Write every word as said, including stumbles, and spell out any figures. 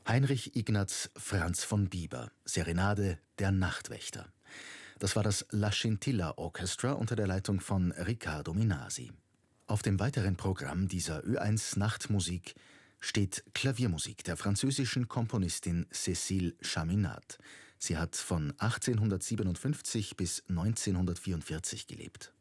Heinrich Ignaz Franz von Bieber, Serenade Der Nachtwächter. Das war das La Scintilla Orchestra unter der Leitung von Riccardo Minasi. Auf dem weiteren Programm dieser Ö eins Nachtmusik steht Klaviermusik der französischen Komponistin Cécile Chaminade. Sie hat von achtzehnhundertsiebenundfünfzig bis neunzehnhundertvierundvierzig gelebt.